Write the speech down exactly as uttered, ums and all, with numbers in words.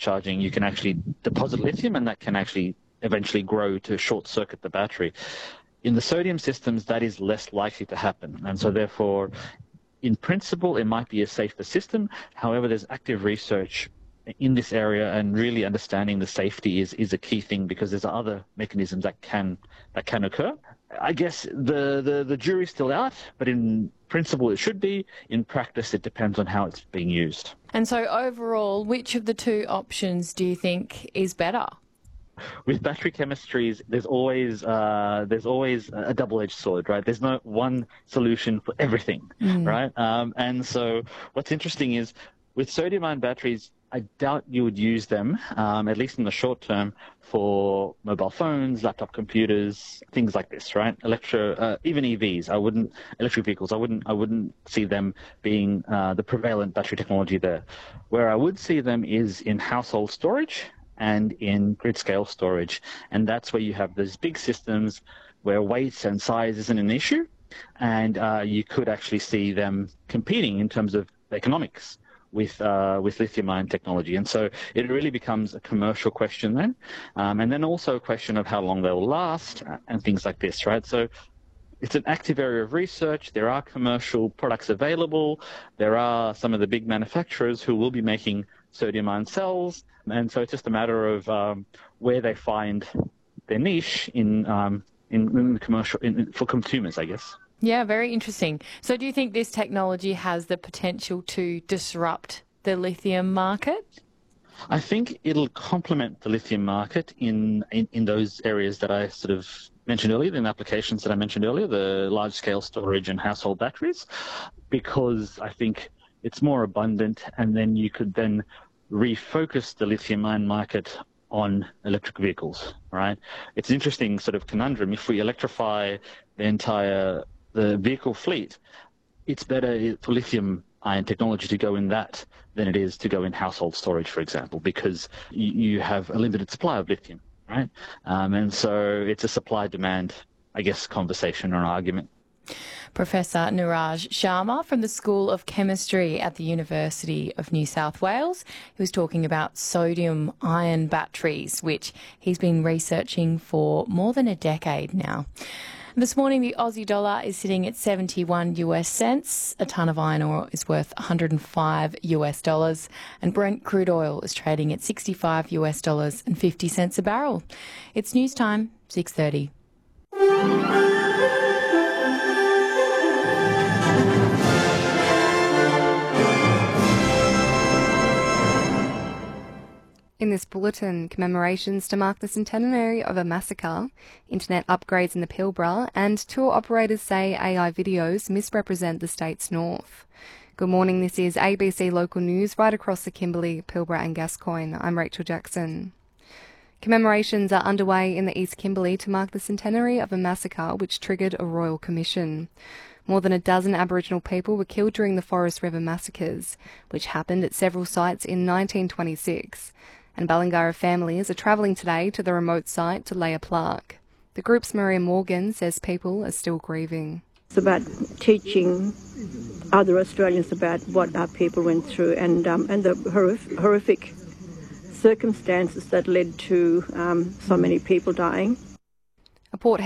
charging, you can actually deposit lithium, and that can actually eventually grow to short-circuit the battery. In the sodium systems, that is less likely to happen, and so therefore, in principle, it might be a safer system. However, there's active research in this area, and really understanding the safety is, is a key thing, because there's other mechanisms that can that can occur. I guess the, the, the jury's still out, but in principle it should be. In practice, it depends on how it's being used. And so overall, which of the two options do you think is better? With battery chemistries, there's always uh, there's always a double-edged sword, right? There's no one solution for everything, mm. right? Um, and so what's interesting is with sodium-ion batteries, I doubt you would use them, um, at least in the short term, for mobile phones, laptop computers, things like this, right? Electro, uh, even E Vs. I wouldn't electric vehicles. I wouldn't. I wouldn't see them being uh, the prevalent battery technology there. Where I would see them is in household storage and in grid-scale storage, and that's where you have those big systems where weight and size isn't an issue, and uh, you could actually see them competing in terms of economics with uh, with lithium-ion technology. And so it really becomes a commercial question then, um, and then also a question of how long they'll last and things like this, right? So it's an active area of research. There are commercial products available. There are some of the big manufacturers who will be making sodium-ion cells, and so it's just a matter of um, where they find their niche in um, in, in commercial in, for consumers, I guess. Yeah, very interesting. So do you think this technology has the potential to disrupt the lithium market? I think it'll complement the lithium market in, in, in those areas that I sort of mentioned earlier, in the applications that I mentioned earlier, the large-scale storage and household batteries, because I think it's more abundant, and then you could then refocus the lithium-ion market on electric vehicles, right? It's an interesting sort of conundrum. If we electrify the entire the vehicle fleet, it's better for lithium-ion technology to go in that than it is to go in household storage, for example, because you, you have a limited supply of lithium, right? Um, and so it's a supply-demand, I guess, conversation or an argument. Professor Niraj Sharma from the School of Chemistry at the University of New South Wales, who was talking about sodium-ion batteries, which he's been researching for more than a decade now. This morning, the Aussie dollar is sitting at seventy-one US cents. A tonne of iron ore is worth one hundred five US dollars, and Brent crude oil is trading at sixty-five US dollars and fifty cents a barrel. It's news time, six thirty. In this bulletin, commemorations to mark the centenary of a massacre, internet upgrades in the Pilbara, and tour operators say A I videos misrepresent the state's north. Good morning, this is A B C Local News right across the Kimberley, Pilbara and Gascoyne. I'm Rachel Jackson. Commemorations are underway in the East Kimberley to mark the centenary of a massacre which triggered a royal commission. More than a dozen Aboriginal people were killed during the Forest River massacres, which happened at several sites in nineteen twenty-six. And Ballingarra families are travelling today to the remote site to lay a plaque. The group's Maria Morgan says people are still grieving. It's about teaching other Australians about what our people went through, and um, and the horrific, horrific circumstances that led to um, so many people dying. A Port